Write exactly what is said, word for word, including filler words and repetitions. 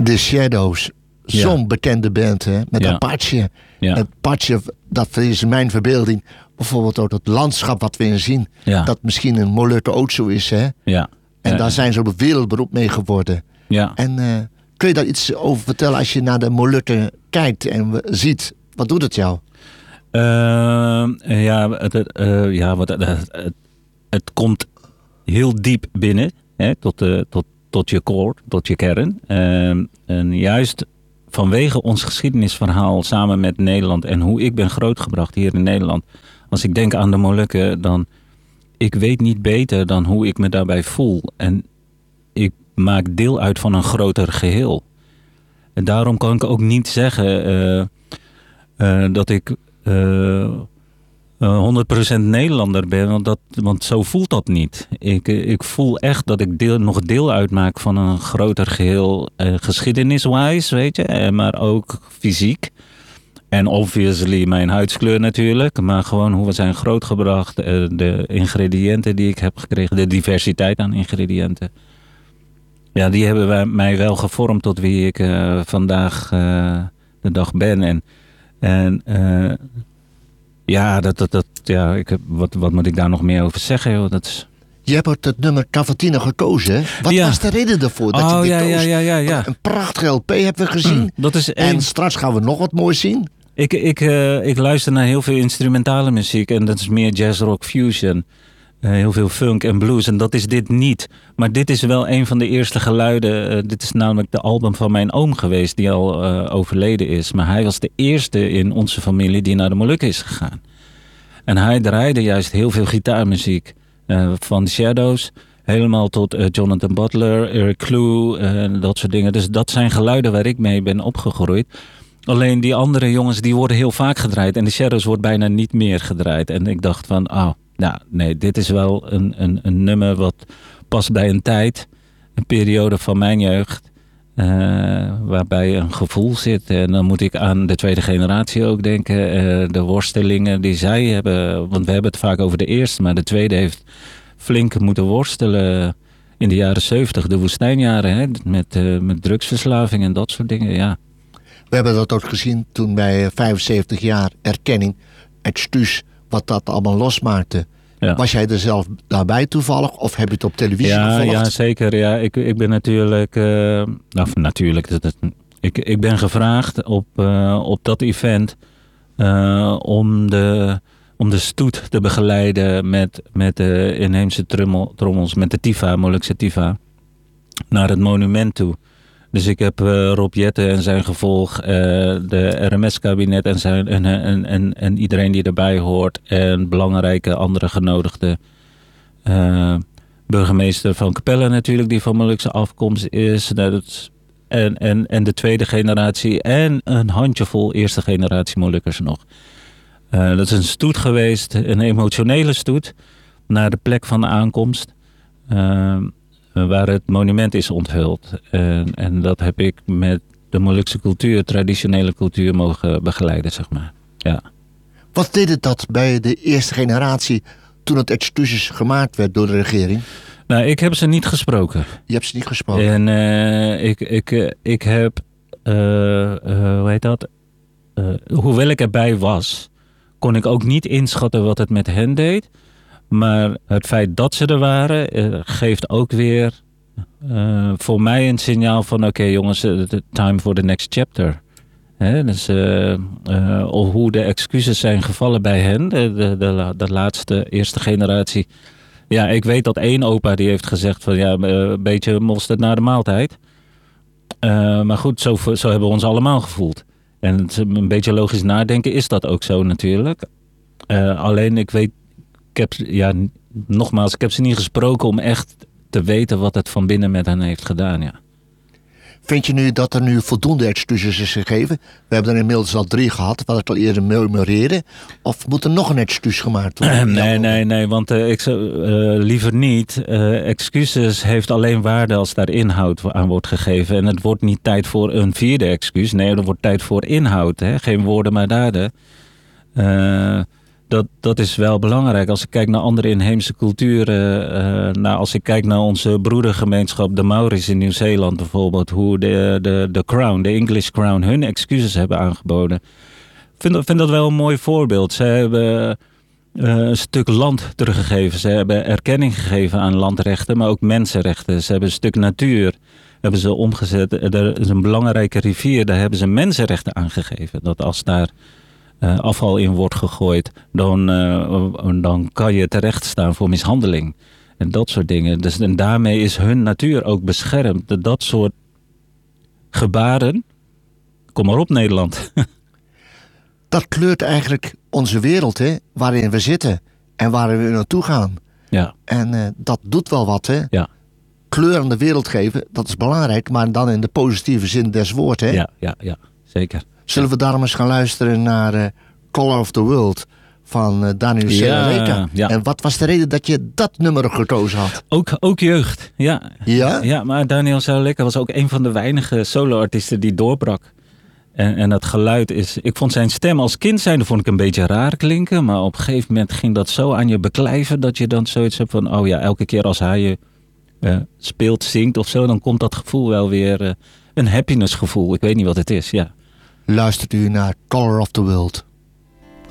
The Shadows. Zo'n ja. bekende band, hè? Met ja. Apache. Ja. Apache, dat is mijn verbeelding. Bijvoorbeeld ook het landschap wat we in zien. Ja. Dat misschien een Molukker ook zo is, hè? Ja. En ja. daar zijn ze op een wereldberoep mee geworden. Ja. En uh, kun je daar iets over vertellen als je naar de Molukker kijkt en ziet? Wat doet het jou? Uh, ja, het, uh, ja wat, het, het, het komt heel diep binnen, hè, tot, uh, tot, tot je core, tot je kern. Uh, en juist vanwege ons geschiedenisverhaal samen met Nederland en hoe ik ben grootgebracht hier in Nederland. Als ik denk aan de Molukken, dan ik weet niet beter dan hoe ik me daarbij voel. En ik maak deel uit van een groter geheel. En daarom kan ik ook niet zeggen uh, uh, dat ik uh, uh, honderd procent Nederlander ben. Want, dat, want zo voelt dat niet. Ik, ik voel echt dat ik deel, nog deel uitmaak van een groter geheel. Uh, geschiedeniswijs, weet je. Maar ook fysiek. En obviously mijn huidskleur natuurlijk. Maar gewoon hoe we zijn grootgebracht. Uh, de ingrediënten die ik heb gekregen. De diversiteit aan ingrediënten. Ja, die hebben wij, mij wel gevormd tot wie ik uh, vandaag uh, de dag ben. En, en uh, ja, dat, dat, dat, ja ik heb, wat, wat moet ik daar nog meer over zeggen? Joh? Dat is... Je hebt het nummer Cavatina gekozen, hè? Wat ja. was de reden daarvoor dat oh, je dit ja, koos? Ja, ja, ja, ja. Een prachtige L P hebben we gezien. Mm, dat is en een... straks gaan we nog wat moois zien. Ik, ik, uh, ik luister naar heel veel instrumentale muziek. En dat is meer jazz, rock, fusion. Uh, heel veel funk en blues. En dat is dit niet. Maar dit is wel een van de eerste geluiden. Uh, dit is namelijk de album van mijn oom geweest. Die al uh, overleden is. Maar hij was de eerste in onze familie die naar de Molukken is gegaan. En hij draaide juist heel veel gitaarmuziek. Uh, van Shadows. Helemaal tot uh, Jonathan Butler, Eric Clue. En uh, dat soort dingen. Dus dat zijn geluiden waar ik mee ben opgegroeid. Alleen die andere jongens die worden heel vaak gedraaid. En de Shadows wordt bijna niet meer gedraaid. En ik dacht van... Oh, nou, nee, dit is wel een, een, een nummer wat past bij een tijd, een periode van mijn jeugd, uh, waarbij een gevoel zit. En dan moet ik aan de tweede generatie ook denken, uh, de worstelingen die zij hebben. Want we hebben het vaak over de eerste, maar de tweede heeft flink moeten worstelen in de jaren zeventig, de woestijnjaren, hè, met, uh, met drugsverslaving en dat soort dingen, ja. We hebben dat ook gezien toen bij vijfenzeventig jaar erkenning, excuus, wat dat allemaal losmaakte. Ja. Was jij er zelf daarbij toevallig of heb je het op televisie ja, gevolgd? Ja, zeker. Ja. Ik, ik ben natuurlijk... Uh, of natuurlijk. Dat, dat, ik, ik ben gevraagd op, uh, op dat event uh, om, de, om de stoet te begeleiden met, met de inheemse trommel, trommels, met de Tifa, Molukse Tifa, naar het monument toe. Dus ik heb uh, Rob Jetten en zijn gevolg, uh, de R M S-kabinet en, zijn, en, en, en, en iedereen die erbij hoort. En belangrijke andere genodigden. Uh, burgemeester van Capelle natuurlijk, die van Molukse afkomst is. Dat, en, en, en de tweede generatie en een handjevol eerste generatie Molukkers nog. Uh, dat is een stoet geweest, een emotionele stoet, naar de plek van de aankomst. Uh, waar het monument is onthuld. En, en dat heb ik met de Molukse cultuur, traditionele cultuur, mogen begeleiden, zeg maar. Ja. Wat deed het dat bij de eerste generatie toen het excuses gemaakt werd door de regering? Nou, ik heb ze niet gesproken. Je hebt ze niet gesproken? En uh, ik, ik, uh, ik heb, uh, uh, hoe heet dat? Uh, hoewel ik erbij was, kon ik ook niet inschatten wat het met hen deed. Maar het feit dat ze er waren, uh, geeft ook weer uh, voor mij een signaal van... oké okay, jongens, uh, time for the next chapter. Hè? Dus uh, uh, hoe de excuses zijn gevallen bij hen, de, de, de, de laatste, eerste generatie. Ja, ik weet dat één opa die heeft gezegd van ja, een beetje mosterd na de maaltijd. Uh, maar goed, zo, zo hebben we ons allemaal gevoeld. En het, een beetje logisch nadenken is dat ook zo natuurlijk. Uh, alleen ik weet... Ik heb, ja, nogmaals, ik heb ze niet gesproken om echt te weten wat het van binnen met hen heeft gedaan, ja. Vind je nu dat er nu voldoende excuses is gegeven? We hebben er inmiddels al drie gehad, wat ik al eerder memoreerde. Of moet er nog een excuus gemaakt worden? Nee, nee, nee, want uh, ik zou uh, liever niet. Uh, excuses heeft alleen waarde als daar inhoud aan wordt gegeven. En het wordt niet tijd voor een vierde excuus. Nee, er wordt tijd voor inhoud, hè? Geen woorden maar daden. Uh, dat, dat is wel belangrijk. Als ik kijk naar andere inheemse culturen, uh, nou, als ik kijk naar onze broedergemeenschap, de Maoris in Nieuw-Zeeland bijvoorbeeld, hoe de, de, de Crown, de English Crown, hun excuses hebben aangeboden. Ik vind, vind dat wel een mooi voorbeeld. Ze hebben uh, een stuk land teruggegeven. Ze hebben erkenning gegeven aan landrechten, maar ook mensenrechten. Ze hebben een stuk natuur hebben ze omgezet. Er is een belangrijke rivier, daar hebben ze mensenrechten aangegeven. Dat als daar uh, afval in wordt gegooid, dan, uh, dan kan je terecht staan voor mishandeling. En dat soort dingen. Dus, en daarmee is hun natuur ook beschermd. Dat soort gebaren. Kom maar op, Nederland. Dat kleurt eigenlijk onze wereld, hè, waarin we zitten en waar we naartoe gaan. Ja. En uh, dat doet wel wat, hè. Ja. Kleur aan de wereld geven, dat is belangrijk, maar dan in de positieve zin des woord, hè. Ja, ja, ja, zeker. Zullen we daarom eens gaan luisteren naar uh, Color of the World van uh, Daniel Serraleka? Ja, ja. En wat was de reden dat je dat nummer gekozen had? Ook, ook jeugd, ja. Ja? Ja, maar Daniel Serraleka was ook een van de weinige solo-artiesten die doorbrak. En, en dat geluid is... Ik vond zijn stem als kind zijnde vond ik een beetje raar klinken. Maar op een gegeven moment ging dat zo aan je beklijven dat je dan zoiets hebt van... Oh ja, elke keer als hij je uh, speelt, zingt of zo... dan komt dat gevoel wel weer... Uh, een happiness gevoel. Ik weet niet wat het is, ja. Luistert u naar Color of the World.